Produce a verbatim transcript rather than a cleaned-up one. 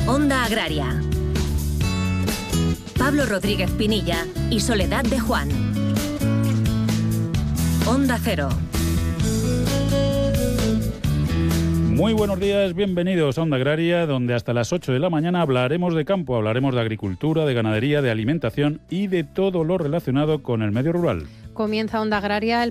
Onda Agraria. Pablo Rodríguez Pinilla y Soledad de Juan. Onda Cero. Muy buenos días, bienvenidos a Onda Agraria, donde hasta las ocho de la mañana hablaremos de campo, hablaremos de agricultura, de ganadería, de alimentación y de todo lo relacionado con el medio rural. Comienza Onda Agraria, el